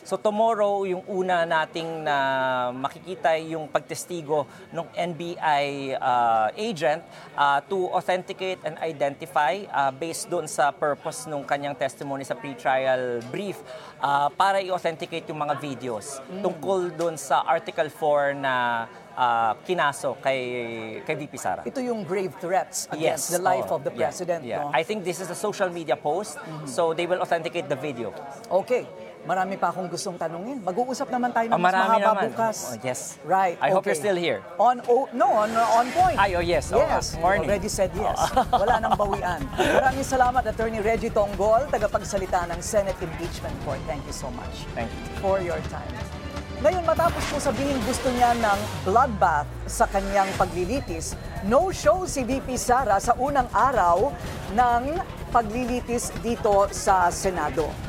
So tomorrow, yung una nating na makikita yung pagtestigo ng NBI agent to authenticate and identify based doon sa purpose ng kanyang testimony sa pre-trial brief para i-authenticate yung mga videos tungkol doon sa Article 4 na kinaso kay VP Sara. Ito yung grave threats against the life of the president. Yeah. No? I think this is a social media post, so they will authenticate the video. Okay. Marami pa akong gustong tanungin. Mag-uusap naman tayo ng mas Marami mahaba naman. bukas. Yes. Right. I hope you're still here. On point. Ay, yes. Yes. Morning. You already said yes. Wala nang bawian. Maraming salamat, Attorney Reggie Tonggol, tagapagsalita ng Senate Impeachment Court. Thank you so much. Thank you. For your time. Ngayon, matapos po sabihin gusto niya ng bloodbath sa kanyang paglilitis, no-show si VP Sara sa unang araw ng paglilitis dito sa Senado.